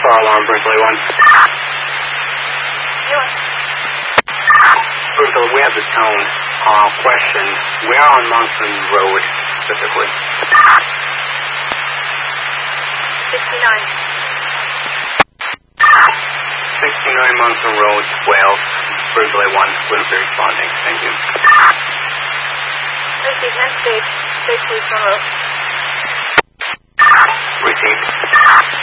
car alarm, Brinkley 1. Brinkley, we have the tone. Question. Where on Monson Road, specifically? 69. 69 Monson Road, 12. Brinkley 1 will be responding. Thank you. Received, next stage. Stage police on road.